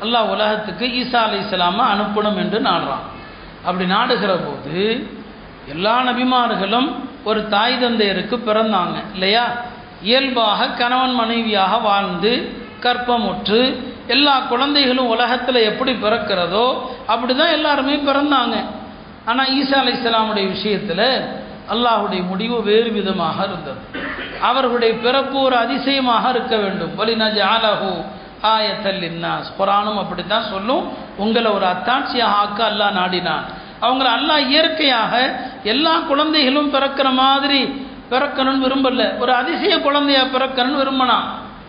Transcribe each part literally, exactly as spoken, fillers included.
அல்லாஹ் உலகத்துக்கு ஈசா அலைஹிஸ்ஸலாமை அனுப்பணும் என்று நாடுறான். அப்படி நாடுகிற போது எல்லா நபிமார்களும் ஒரு தாய் தந்தையருக்கு பிறந்தாங்க இல்லையா? இயல்பாக கணவன் மனைவியாக வாழ்ந்து கற்பமுற்று எல்லா குழந்தைகளும் உலகத்தில் எப்படி பிறக்கிறதோ அப்படி தான் எல்லாருமே பிறந்தாங்க. ஆனால் ஈசா அலைஹிஸ்ஸலாமுடைய விஷயத்தில் அல்லாஹுடைய முடிவு வேறு விதமாக இருந்தது. அவர்களுடைய பிறப்பு ஒரு அதிசயமாக இருக்க வேண்டும். வலினஜஅலஹு ஆயத்தல் லின்னாஸ், குர்ஆனும் அப்படித்தான் சொல்லும். உங்களை ஒரு அத்தாட்சியாக ஆக்க அல்லாஹ் நாடினான். அவங்கள அல்லாஹ் இயற்கையாக எல்லா குழந்தைகளும் பிறக்கிற மாதிரி பிறக்கணும்னு விரும்பல, ஒரு அதிசய குழந்தையா பிறக்கணும்னு விரும்பினான்.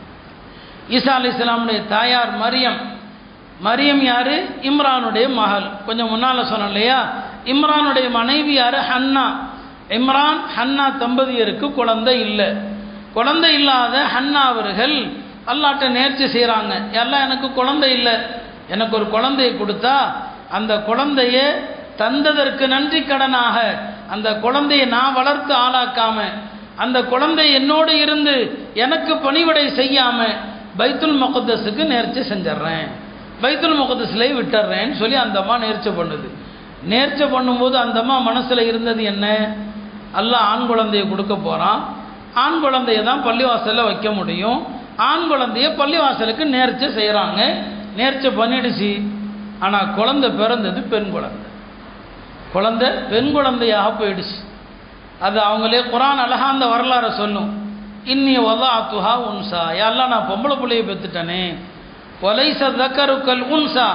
ஈசா அலைஹிஸ்ஸலாமுடைய தாயார் மரியம். மரியம் யாரு? இம்ரானுடைய மகள். கொஞ்சம் முன்னால் சொன்னோம் இல்லையா? இம்ரானுடைய மனைவி யாரு? ஹன்னா. இம்ரான் ஹன்னா தம்பதியருக்கு குழந்தை இல்லை. குழந்தை இல்லாத ஹன்னா அவர்கள் அல்லாஹ்ட்ட நேர்ச்சி செய்கிறாங்க, எல்லாம் எனக்கு குழந்தை இல்லை, எனக்கு ஒரு குழந்தையை கொடுத்தா அந்த குழந்தைய தந்ததற்கு நன்றி கடனாக அந்த குழந்தையை நான் வளர்த்து ஆளாக்காம அந்த குழந்தை என்னோடு இருந்து எனக்கு பணிவிடை செய்யாம பைத்துல் முகத்தஸுக்கு நேர்ச்சி செஞ்சிட்றேன், பைத்துல் முகத்தஸ்லே விட்டுறேன்னு சொல்லி அந்த அம்மா நேர்ச்சி பண்ணுது. நேர்ச்சி பண்ணும்போது அந்த அம்மா மனசில் இருந்தது என்ன? அல்லாஹ் ஆண் குழந்தையை கொடுக்க போகிறான், ஆண் குழந்தைய தான் பள்ளிவாசலில் வைக்க முடியும், ஆண் குழந்தைய பள்ளிவாசலுக்கு நேர்ச்சி செய்கிறாங்க. நேர்ச்சி பண்ணிடுச்சு. ஆனால் குழந்தை பிறந்தது பெண் குழந்தை. குழந்தை பெண் குழந்தையாக போயிடுச்சு. அது அவங்களே குர்ஆன் அழகா அந்த வரலாறை சொல்லும். இன்னி வதஅதுஹா உன்சா, யாரெல்லாம் நான் பொம்பளை பிள்ளையை பெற்றுட்டனே. வலைஸ ஸக்கரு கல் உன்சா,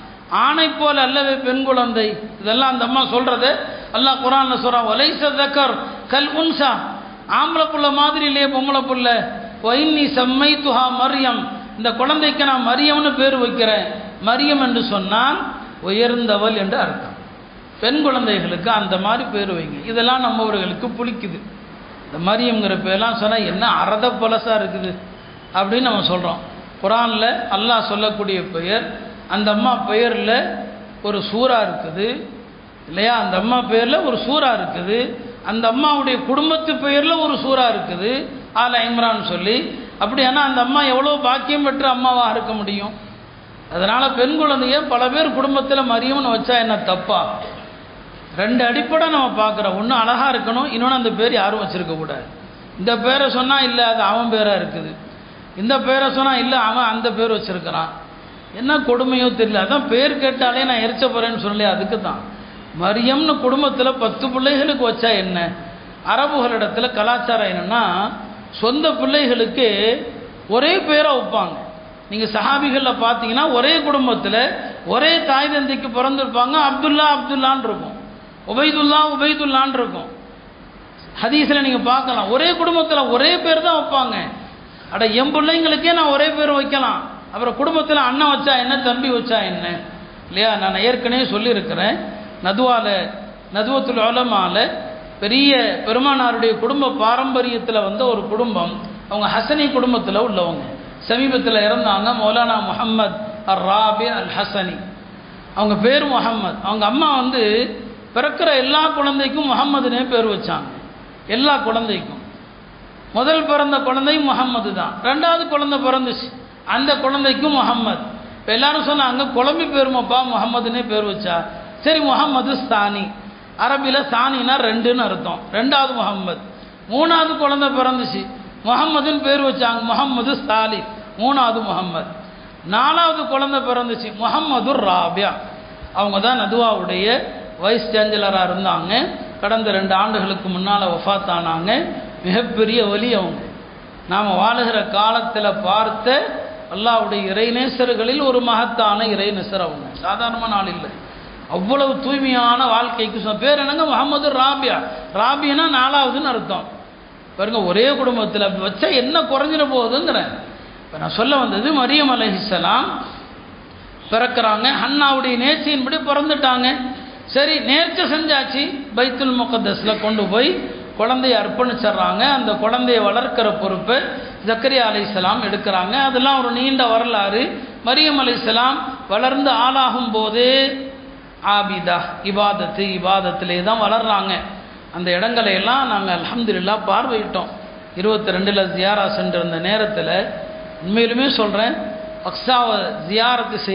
ஆணை போல் அல்லவே பெண் குழந்தை. இதெல்லாம் அந்த அம்மா சொல்றது அல்லாஹ் குர்ஆன்ல சொல்றான். வலைஸ ஸக்கர் கல் உன்சா, ஆம்பளை புள்ள மாதிரி இல்லையே பொம்பளை புள்ள. வைன்னி சம்மைத்துஹா மரியம், இந்த குழந்தைக்கு நான் மரியம்னு பேர் வைக்கிறேன். மரியம் என்று சொன்னால் உயர்ந்தவள் என்று அர்த்தம். பெண் குழந்தைகளுக்கு அந்த மாதிரி பேர் வைங்க. இதெல்லாம் நம்மவர்களுக்கு புளிக்குது. இந்த மரியம்ங்கிற பேர்லாம் சொன்னால் என்ன அறத பழசாக இருக்குது அப்படின்னு நம்ம சொல்கிறோம். குர்ஆனில் அல்லாஹ் சொல்லக்கூடிய பெயர், அந்த அம்மா பெயரில் ஒரு சூறா இருக்குது இல்லையா? அந்த அம்மா பெயரில் ஒரு சூறா இருக்குது. அந்த அம்மாவுடைய குடும்பத்து பெயரில் ஒரு சூறா இருக்குது, ஆல இம்ரான் சொல்லி. அப்படியானா அந்த அம்மா எவ்வளோ பாக்கியம் பெற்ற அம்மாவாக இருக்க முடியும்? அதனால் பெண் குழந்தைய பல பேர் குடும்பத்தில் மரியம்னு வச்சா என்ன தப்பா? ரெண்டு அடிப்படை நம்ம பார்க்குறோம். ஒன்று அழகாக இருக்கணும், இன்னொன்று அந்த பேர் யாரும் வச்சுருக்கக்கூடாது. இந்த பேரை சொன்னால் இல்லை அது அவன் பேராக இருக்குது, இந்த பேரை சொன்னால் இல்லை அவன் அந்த பேர் வச்சுருக்கிறான். என்ன கொடுமையோ தெரியல. அதான் பேர் கேட்டாலே நான் எரிச்ச போகிறேன்னு சொல்லலையே, அதுக்கு தான். மரியம்னு குடும்பத்தில் பத்து பிள்ளைகளுக்கு வச்சா என்ன? அரபுகளிடத்தில் கலாச்சாரம் என்னென்னா சொந்த பிள்ளைகளுக்கு ஒரே பேரை வைப்பாங்க. நீங்கள் சஹாபிகளில் பார்த்தீங்கன்னா ஒரே குடும்பத்தில் ஒரே தாய் தந்தைக்கு பிறந்திருப்பாங்க. அப்துல்லா அப்துல்லான்னு இருக்கும், உபைதுல்லா உபைதுல்லான்னு இருக்கும். ஹதீஸில் நீங்கள் பார்க்கலாம் ஒரே குடும்பத்தில் ஒரே பேர் தான் வைப்பாங்க. அட என் பிள்ளைங்களுக்கே நான் ஒரே பேர் வைக்கலாம், அப்புறம் குடும்பத்தில் அண்ணன் வச்சா என்ன தம்பி வச்சா என்ன இல்லையா? நான் ஏற்கனவே சொல்லியிருக்கிறேன். நதுவால நதுவத்துல் உலமால பெரிய பெருமானாருடைய குடும்ப பாரம்பரியத்தில் வந்த ஒரு குடும்பம், அவங்க ஹசனி குடும்பத்தில் உள்ளவங்க. சமீபத்தில் இறந்தாங்க மௌலானா முஹம்மத் அர் ராபி அல் ஹசனி. அவங்க பேர் முஹம்மத். அவங்க அம்மா வந்து பிறக்கிற எல்லா குழந்தைக்கும் முஹம்மதுனே பேர் வச்சாங்க. எல்லா குழந்தைக்கும் முதல் பிறந்த குழந்தை முஹம்மது தான். ரெண்டாவது குழந்தை பிறந்துச்சு, அந்த குழந்தைக்கும் முஹம்மத். இப்போ எல்லாரும் சொன்னாங்க குழம்பி பேருமாப்பா முஹம்மதுனே பேர் வச்சா. சரி முஹம்மது சானி, அரபியில் சானினா ரெண்டுன்னு அர்த்தம், ரெண்டாவது முஹம்மத். மூணாவது குழந்தை பிறந்துச்சு, முஹம்மதுன்னு பேர் வச்சாங்க, முஹம்மது சாலி, மூணாவது முஹம்மத். நாலாவது குழந்தை பிறந்துச்சு, முஹம்மது ராபியா. அவங்க தான் நதுவாவுடைய வைஸ் சான்சலராக இருந்தாங்க. கடந்த ரெண்டு ஆண்டுகளுக்கு முன்னால் வஃபாத் ஆனாங்க. மிகப்பெரிய வலி அவங்க. நாம் வாழுகிற காலத்தில் பார்த்த அல்லாஹ்வுடைய இறைநேசர்களில் ஒரு மகத்தான இறைநேசர் அவங்க. சாதாரணமான ஆள் இல்லை, அவ்வளவு தூய்மையான வாழ்க்கைக்கு சொன்ன பேர் என்னங்க முஹம்மது ராபியா. ராபியனா நாலாவதுன்னு அர்த்தம். பாருங்க, ஒரே குடும்பத்தில் வச்சா என்ன குறைஞ்சிட போகுதுங்கிறேன். இப்போ நான் சொல்ல வந்தது மரியம் அலைஹிஸ்ஸலாம் பிறக்கிறாங்க, ஹன்னாவுடைய நேர்ச்சியின்படி பிறந்துட்டாங்க. சரி நேர்ச்சி செஞ்சாச்சு, பைத்துல் முகத்தஸில் கொண்டு போய் குழந்தைய அர்ப்பணிச்சிட்றாங்க. அந்த குழந்தைய வளர்க்கிற பொறுப்பை ஜக்கரியா அலைஹிஸ்ஸலாம் எடுக்கிறாங்க. அதெல்லாம் ஒரு நீண்ட வரலாறு. மரியம் அலைஹிஸ்ஸலாம் வளர்ந்து ஆளாகும் போதே ஆபிதா, இபாதத்து இபாதத்திலே தான் வளர்றாங்க. அந்த இடங்களை எல்லாம் நாங்கள் அல்ஹம்துலில்லாஹ் பார்வையிட்டோம். இருபத்தி ரெண்டில் ஜியாரா சென்றிருந்த நேரத்தில் உண்மையிலுமே சொல்கிறேன், அக்ஸாவை ஜியாரத்து செய்